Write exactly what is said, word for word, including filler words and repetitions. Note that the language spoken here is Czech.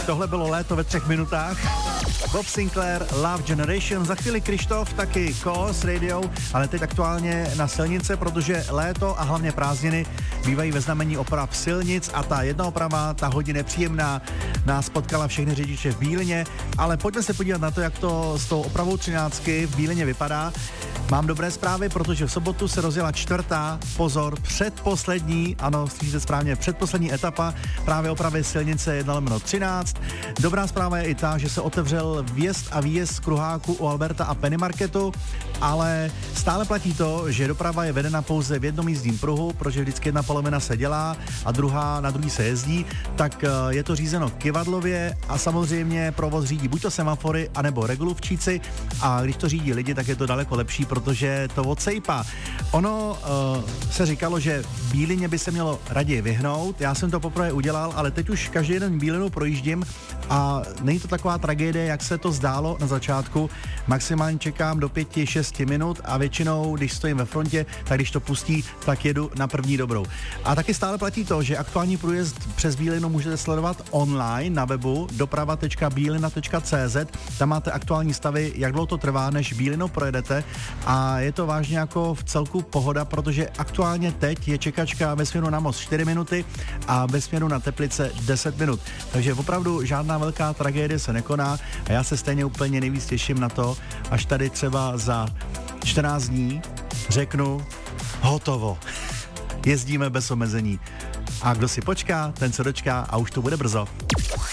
tohle bylo Léto ve třech minutách. Bob Sinclair, Love Generation, za chvíli Krištof, taky Kos Radio, ale teď aktuálně na silnice, protože léto a hlavně prázdniny bývají ve znamení oprav silnic a ta jedna oprava, ta hodně nepříjemná, nás potkala všechny řidiče v Bílině, ale pojďme se podívat na to, jak to s tou opravou třináctky v Bílině vypadá. Mám dobré zprávy, protože v sobotu se rozjela čtvrtá, pozor, předposlední, ano, slyšíte správně, předposlední etapa právě opravy silnice jedna lomeno třináct. Dobrá zpráva je i ta, že se otevřel vjezd a výjezd z kruháku u Alberta a Penny Marketu, ale stále platí to, že doprava je vedena pouze v jednom jízdním pruhu, protože vždycky jedna polovina se dělá a druhá na druhý se jezdí, tak je to řízeno kivadlově a samozřejmě provoz řídí buď to semafory, anebo regulovčíci a když to řídí lidi, tak je to daleko lepší, protože to odsejpá. Ono uh, se říkalo, že v Bílině by se mělo raději vyhnout, já jsem to poprvé udělal, ale teď už každý den Bílinu projíždím a není to taková tragédie, jak se to zdálo na začátku. Maximálně čekám do pěti, šesti minut a většinou, když stojím ve frontě, tak když to pustí, tak jedu na první dobrou. A taky stále platí to, že aktuální průjezd přes Bílinu můžete sledovat online na webu doprava tečka bílina tečka cé zet. Tam máte aktuální stavy, jak dlouho to trvá, než Bílinou projedete a je to vážně jako v celku pohoda, protože aktuálně teď je čekačka ve směru na Most čtyři minuty a ve směru na Teplice deset minut. Takže opravdu žádná velká tragédie se nekoná a já se stejně úplně nejvíc těším na to, až tady třeba za čtrnáct dní řeknu hotovo. Jezdíme bez omezení. A kdo si počká, ten se dočká a už to bude brzo.